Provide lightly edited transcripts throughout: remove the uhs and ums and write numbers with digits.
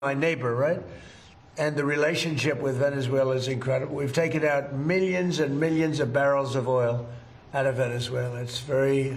my neighbor, right? And the relationship with Venezuela is incredible. We've taken out millions and millions of barrels of oil out of Venezuela. It's very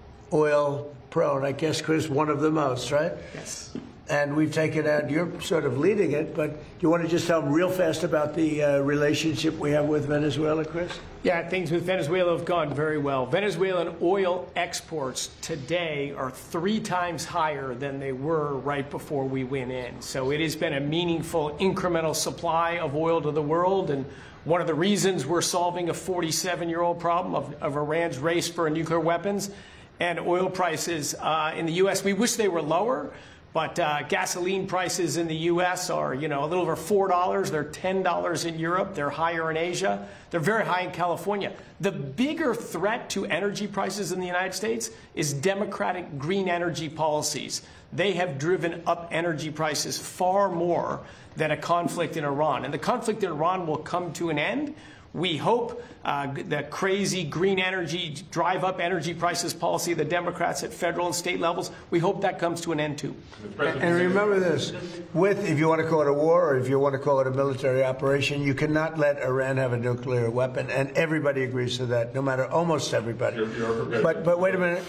oil prone. I guess, Chris, one of the most, right? Yes. And we've taken out, you're sort of leading it, but do you want to just tell them real fast about the relationship we have with Venezuela, Chris? Yeah, things with Venezuela have gone very well. Venezuelan oil exports today are 3 times higher than they were right before we went in. So it has been a meaningful incremental supply of oil to the world. And one of the reasons we're solving a 47-year-old problem of Iran's race for nuclear weapons and oil prices in the U.S., we wish they were lower. But gasoline prices in the U.S. are, a little over $4. They're $10 in Europe. They're higher in Asia. They're very high in California. The bigger threat to energy prices in the United States is Democratic green energy policies. They have driven up energy prices far more than a conflict in Iran. And the conflict in Iran will come to an end. We hope that crazy green energy, drive up energy prices policy of the Democrats at federal and state levels, we hope that comes to an end too. And remember this, if you want to call it a war or if you want to call it a military operation, you cannot let Iran have a nuclear weapon. And everybody agrees to that, no matter, almost everybody. But wait a minute.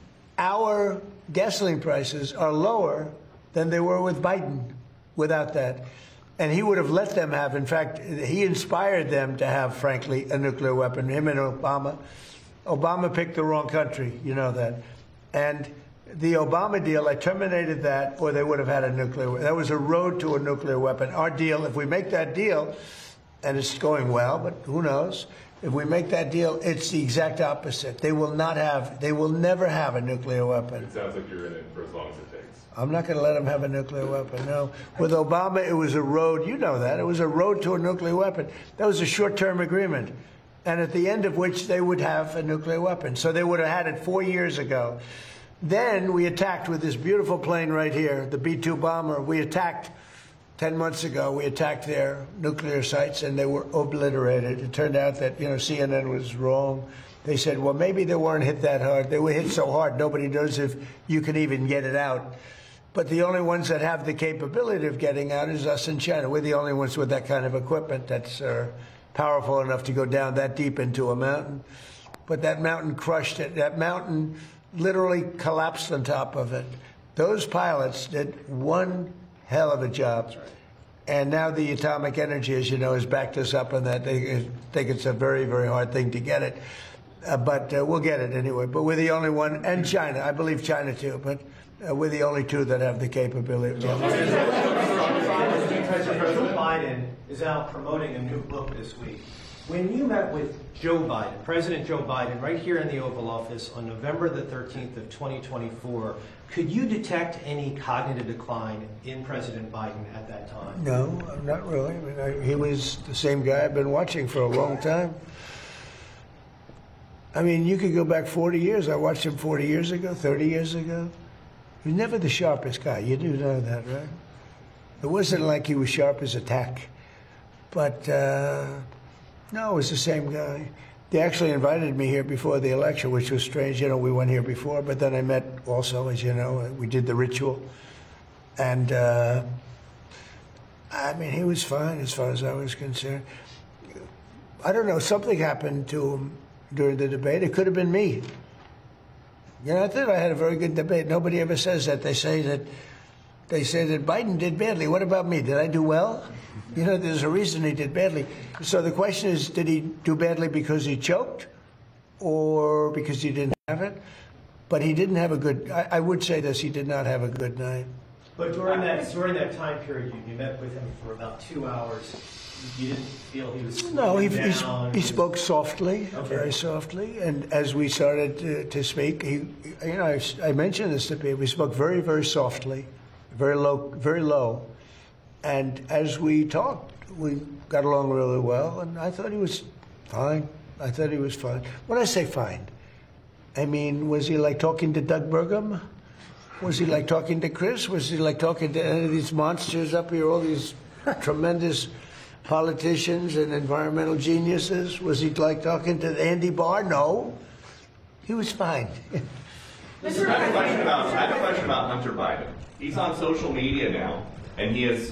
Our gasoline prices are lower than they were with Biden without that. And he would have let them have, in fact, he inspired them to have, frankly, a nuclear weapon, him and Obama. Obama picked the wrong country, you know that. And the Obama deal, I terminated that, or they would have had a nuclear weapon. That was a road to a nuclear weapon. Our deal, if we make that deal, and it's going well, but who knows, if we make that deal, it's the exact opposite. They will never have a nuclear weapon. It sounds like you're in it for as long as it takes. I'm not going to let them have a nuclear weapon, no. With Obama, it was a road, you know that, it was a road to a nuclear weapon. That was a short-term agreement, and at the end of which they would have a nuclear weapon. So they would have had it 4 years ago. Then we attacked with this beautiful plane right here, the B-2 bomber. We attacked 10 months ago, we attacked their nuclear sites, and they were obliterated. It turned out that, CNN was wrong. They said, well, maybe they weren't hit that hard. They were hit so hard, nobody knows if you can even get it out. But the only ones that have the capability of getting out is us in China. We're the only ones with that kind of equipment that's powerful enough to go down that deep into a mountain. But that mountain crushed it. That mountain literally collapsed on top of it. Those pilots did one hell of a job. Right. And now the atomic energy, as you know, has backed us up on that. They think it's a very, very hard thing to get it. But we'll get it anyway. But we're the only one, and China. I believe China too. But we're the only two that have the capability. Joe Biden is out promoting a new book this week. When you met with Joe Biden, President Joe Biden, right here in the Oval Office on November the 13th of 2024, could you detect any cognitive decline in President Biden at that time? No, not really. I mean, he was the same guy I've been watching for a long time. I mean, you could go back 40 years. I watched him 40 years ago, 30 years ago. He was never the sharpest guy. You do know that, right? It wasn't like he was sharp as a tack. But, no, it was the same guy. They actually invited me here before the election, which was strange. We went here before, but then I met also, as you know, we did the ritual. And, I mean, he was fine as far as I was concerned. I don't know, something happened to him during the debate. It could have been me. I thought I had a very good debate. Nobody ever says that. They say that Biden did badly. What about me? Did I do well? There's a reason he did badly. So the question is, did he do badly because he choked or because he didn't have it? But he didn't have a good, I would say this, he did not have a good night. But during that time period, you met with him for about 2 hours. You didn't feel he was No, he spoke softly, okay. Very softly. And as we started to speak, I mentioned this to people. He spoke very, very softly, very low. And as we talked, we got along really well. And I thought he was fine. When I say fine, I mean, was he like talking to Doug Burgum? Was he like talking to Chris? Was he like talking to any of these monsters up here, all these tremendous politicians and environmental geniuses? Was he like talking to Andy Barr? No. He was fine. I have a question about Hunter Biden. He's on social media now, and he has